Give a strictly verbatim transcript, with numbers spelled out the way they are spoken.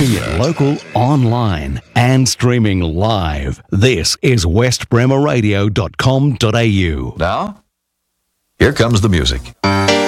Keeping it local, online, and streaming live. This is west bremer radio dot com dot a u. Now, here comes the music.